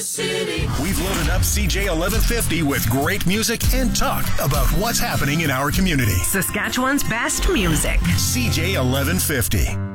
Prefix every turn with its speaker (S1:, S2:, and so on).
S1: city.
S2: We've loaded up CJ 1150 with great music and talk about what's happening in our community.
S3: Saskatchewan's best music.
S2: CJ 1150.